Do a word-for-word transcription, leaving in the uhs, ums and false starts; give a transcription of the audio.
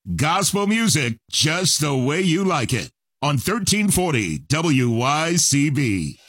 Gospel music just the way you like it on thirteen forty W Y C B.